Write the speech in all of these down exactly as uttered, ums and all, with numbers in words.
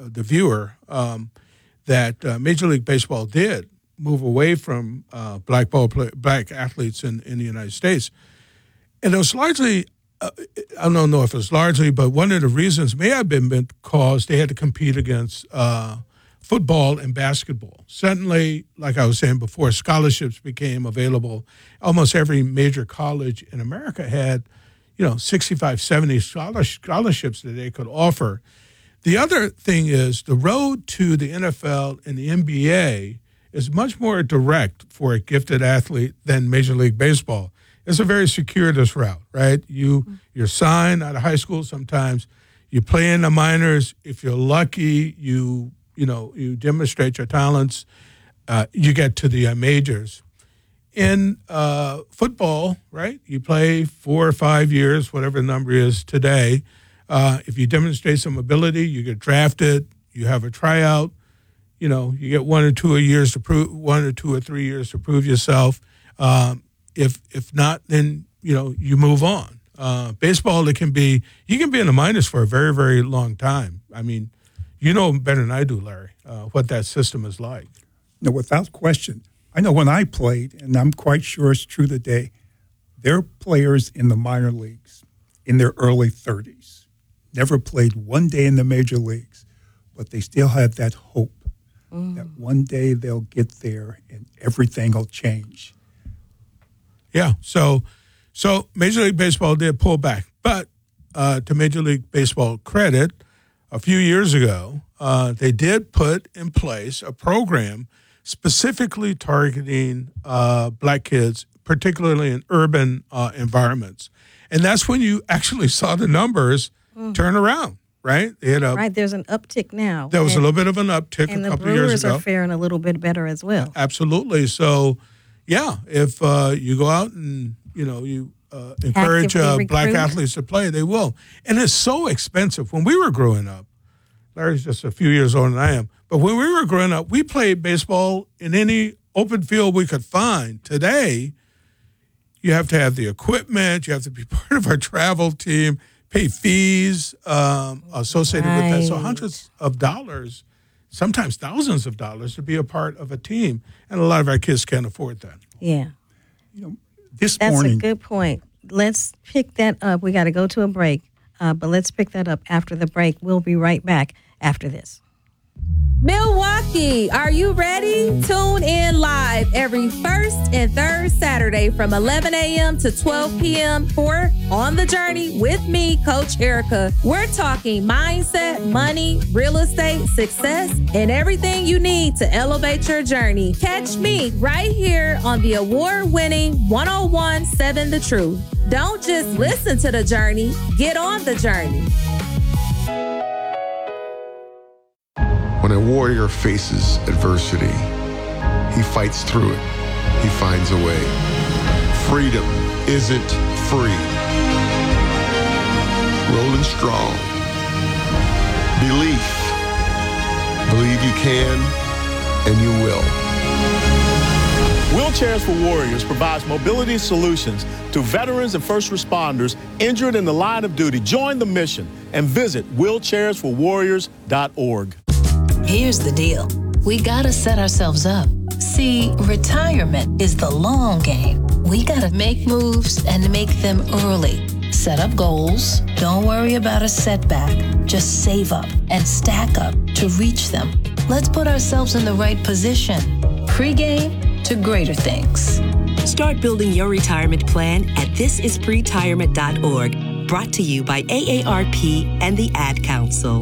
the viewer um, that uh, Major League Baseball did move away from uh, black ball play, black athletes in, in the United States. And it was largely, uh, I don't know if it was largely, but one of the reasons may have been because they had to compete against uh, football and basketball. Certainly, like I was saying before, scholarships became available. Almost every major college in America had, you know, sixty-five, seventy scholarships that they could offer. The other thing is the road to the N F L and the N B A is much more direct for a gifted athlete than Major League Baseball. It's a very circuitous route, right? You, you're signed out of high school sometimes. You play in the minors. If you're lucky, you you know, you demonstrate your talents, uh, you get to the uh, majors. In uh, football, right, you play four or five years, whatever the number is today. Uh, if you demonstrate some ability, you get drafted, you have a tryout, you know, you get one or two years to prove, one or two or three years to prove yourself. Um, if if not, then, you know, you move on. Uh, baseball, it can be, you can be in the minors for a very, very long time. I mean, you know better than I do, Larry, uh, what that system is like. No, without question. I know when I played, and I'm quite sure it's true today, there are players in the minor leagues in their early thirties, never played one day in the major leagues, but they still have that hope mm. that one day they'll get there and everything will change. Yeah, so so Major League Baseball did pull back. But uh, to Major League Baseball credit, a few years ago, uh, they did put in place a program specifically targeting uh, black kids, particularly in urban uh, environments. And that's when you actually saw the numbers mm. turn around, right? They had a, right, there's an uptick now. There was and, a little bit of an uptick a couple of years ago. And the Brewers are faring a little bit better as well. Absolutely. So, yeah, if uh, you go out and, you know, you uh, encourage uh, black athletes to play, they will. And it's so expensive. When we were growing up, Larry's just a few years older than I am, but when we were growing up, we played baseball in any open field we could find. Today, you have to have the equipment, you have to be part of our travel team, pay fees um, associated right. with that. So hundreds of dollars, sometimes thousands of dollars to be a part of a team. And a lot of our kids can't afford that. Yeah. You know, this That's morning. That's a good point. Let's pick that up. We got to go to a break, uh, but let's pick that up after the break. We'll be right back after this. Milwaukee, are you ready? Tune in live every first and third Saturday from eleven a.m. to twelve p.m. for On the Journey with me, Coach Erica. We're talking mindset, money, real estate, success, and everything you need to elevate your journey. Catch me right here on the award-winning one oh one point seven The Truth. Don't just listen to the journey, get on the journey. When a warrior faces adversity, he fights through it. He finds a way. Freedom isn't free. Rolling strong. Belief. Believe you can, and you will. Wheelchairs for Warriors provides mobility solutions to veterans and first responders injured in the line of duty. Join the mission and visit wheelchairs for warriors dot org. Here's the deal. We gotta set ourselves up. See, retirement is the long game. We gotta make moves and make them early. Set up goals. Don't worry about a setback. Just save up and stack up to reach them. Let's put ourselves in the right position. Pre-game to greater things. Start building your retirement plan at this is pretirement dot org. Brought to you by A A R P and the Ad Council.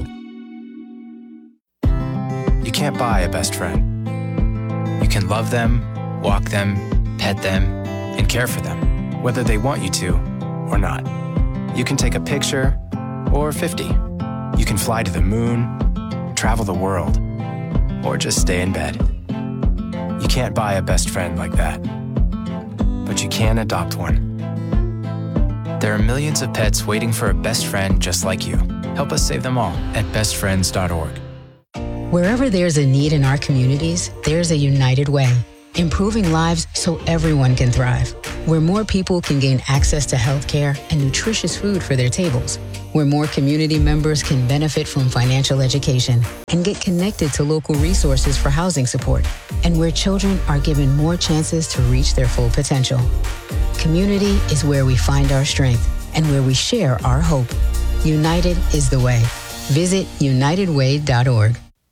You can't buy a best friend. You can love them, walk them, pet them, and care for them, whether they want you to or not. You can take a picture or fifty. You can fly to the moon, travel the world, or just stay in bed. You can't buy a best friend like that, but you can adopt one. There are millions of pets waiting for a best friend just like you. Help us save them all at best friends dot org. Wherever there's a need in our communities, there's a United Way. improving lives so everyone can thrive, where more people can gain access to healthcare and nutritious food for their tables, where more community members can benefit from financial education and get connected to local resources for housing support, and where children are given more chances to reach their full potential. Community is where we find our strength and where we share our hope. United is the way. Visit united way dot org.